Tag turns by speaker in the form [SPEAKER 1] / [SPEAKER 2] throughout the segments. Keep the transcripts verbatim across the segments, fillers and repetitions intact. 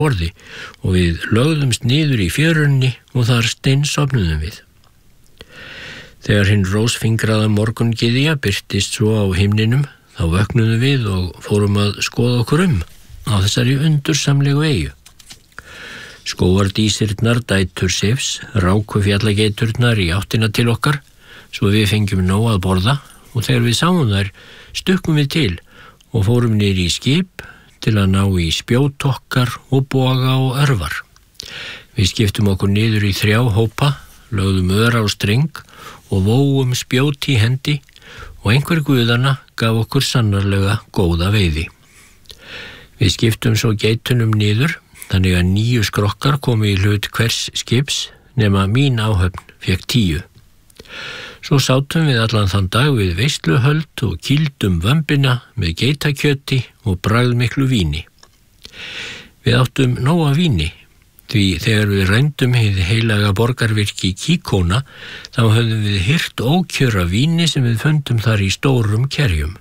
[SPEAKER 1] borði og við lögðumst niður í fjörunni og þar steinsofnuðum við. Þegar hinn rósfingraða morgungyðja birtist svo á himninum, þá vöknuðum við og fórum að skoða okkur um á þessari undursamlegu eyju. Skógardísirnar dætur Sifs ráku fjallageiturnar í áttina til okkar, svo við fengjum nóg að borða og þegar við sáum þær stukkum við til og fórum niður í skip til að ná í spjót okkar og boga og örvar. Við skiptum okkur niður í þrjá hópa, lögðum öra á streng og vóum spjót í hendi og einhver guðanna gaf okkur sannarlega góða veiði. Við skiptum svo geitunum niður, þannig að níu skrokkar komu í hlut hvers skips nema mín áhöfn fékk tíu. Svo sátum við allan þann dag við veisluhöld og kýldum vömbina með geitakjöti og bragðmiklu víni. Við áttum nóga víni, því þegar við rændum hið heilaga borgarvirki Kíkóna, þá höfðum við hirt ókjöra víni sem við fundum þar í stórum kerjum.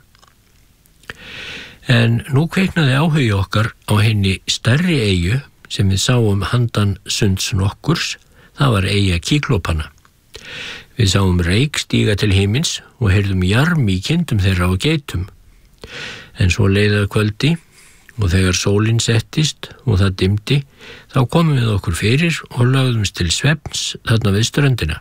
[SPEAKER 1] En nú kveiknaði áhugi okkar á henni stærri eyju sem við sáum handan sunds nokkurs, það var eyja Kíklópanna. Við sáum reyk stíga til himins og heyrðum jarm í kindum þeirra og geitum. En svo leið að kvöldi og þegar sólin settist og það dimmdi, þá komum við okkur fyrir og lögðumst til svefns þarna við ströndina.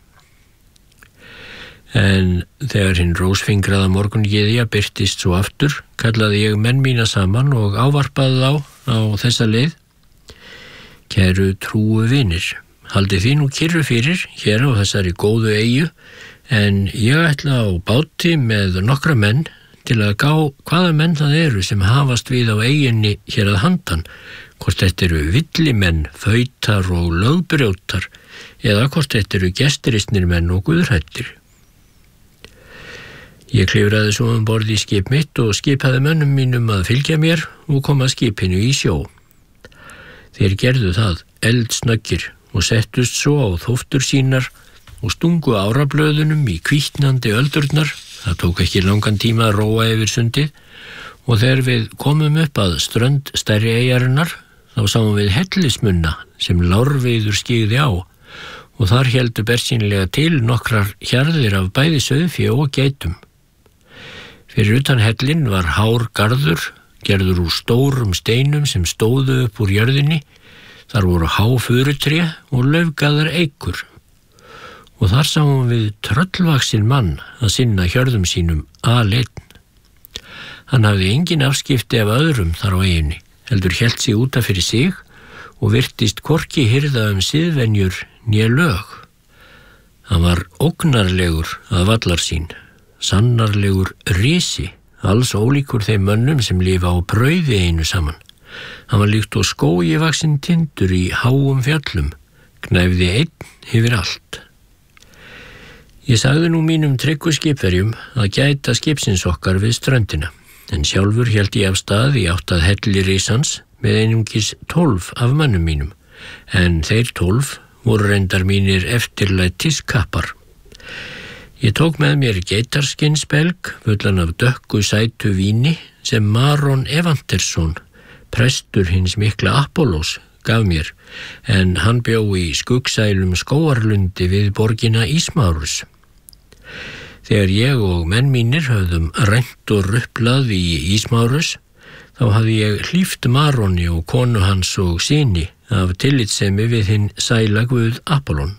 [SPEAKER 1] En þegar hinn rósfingraða morgungyðja birtist svo aftur, kallaði ég menn mína saman og ávarpaði þá á þessa leið: Kæru trúu vinir, haldið þið nú kyrru fyrir hér á þessari góðu eyju, en ég ætla á báti með nokkra menn til að gá hvaða menn það eru sem hafast við á eyjunni hér að handan, hvort þetta eru villimenn, fautar og lögbrjótar, eða hvort þetta eru gestiristnir menn og guðhræddir. Ég klifraði svo um borð í skip mitt og skipaði mönnum mínum að fylgja mér og koma skipinu í sjó. Þeir gerðu það eldsnöggir og settust svo á þóftur sínar og stungu árablöðunum í hvítnandi öldurnar. Það tók ekki langan tíma að róa yfir sundið og þegar við komum upp að strönd stærri eyjarinnar, þá sáum við hellismunna sem lárviður skyggði á og þar héldu bersýnilega til nokkrar hjarðir af bæði sauðfé og geitum. Fyrir utan hellinn var hár garður, gerður úr stórum steinum sem stóðu upp úr jörðinni. Þar voru há furutré og laufgaðar eikur. Og þar sáum við tröllvaxinn mann að sinna hjörðum sínum aleinn. Hann hafði engin afskipti af öðrum þar á eyjunni, heldur hélt sig útaf fyrir sig og virtist hvorki hirða um siðvenjur né lög. Hann var ógnarlegur að vallar sín, sannarlegur risi, alls ólíkur þeim mönnum sem lifa á brauði einu saman. Hann var líkt og skógi vaxinn tindur í háum fjöllum, gnæfði einn yfir allt. Ég sagði nú mínum tryggu skipverjum að gæta skipsins okkar við ströndina, en sjálfur hélt ég af stað í átt að helli risans með einungis tólf af mönnum mínum, en þeir tólf voru reyndar mínir eftirlætis kappar. Ég tók með mér geitarskinsbelg fullan af dökku sætu víni sem Maron Evantersson, prestur hins mikla Apollos, gaf mér, en hann bjó í skuggsælum skógarlundi við borgina Ísmárus. Þegar ég og menn mínir höfðum rænt og ruplað í Ísmárus, þá hafði ég hlíft Maroni og konu hans og syni af tillitssemi við hinn sæla guð Apollon.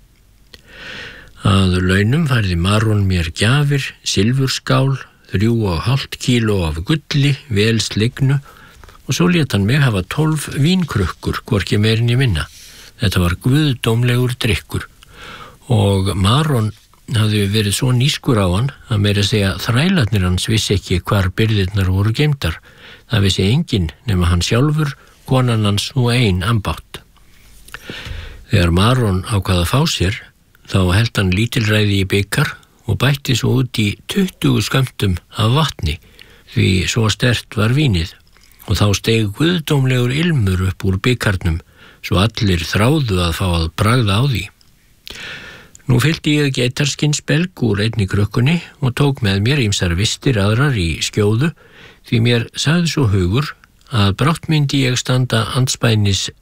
[SPEAKER 1] Að launum færði Maron mér gjafir, silfurskál, þrjú og hálft kíló af gulli, vel slignu, og svo lét hann mig hafa tólf vínkrukkur, hvorki meirin í minna. Þetta var guðdómlegur drykkur, og Maron hafði verið svo nískur á hann að meira segja þrælarnir hans vissi ekki hvar byrðirnar voru geymdar. Það vissi enginn nema hann sjálfur, konan hans og ein ambátt. Þegar Maron ákvað að fá sér, þá held hann lítilræði í bikar og bætti svo út í tuttugu skömmtum af vatni, því svo sterkt var vínið, og þá steig guðdómlegur ilmur upp úr bikarnum, svo allir þráðu að fá að bragða á því. Nú fyllti ég geitarskinsbelg úr einni krukkunni og tók með mér ýmsar vistir aðrar í skjóðu, því mér sagði svo hugur að brátt myndi ég standa andspænis